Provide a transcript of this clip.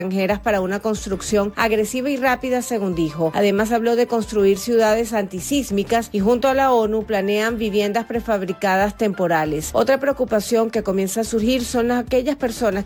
extranjeras para una construcción agresiva y rápida, según dijo. Además, habló de construir ciudades antisísmicas y junto a la ONU planean viviendas prefabricadas temporales. Otra preocupación que comienza a surgir son aquellas personas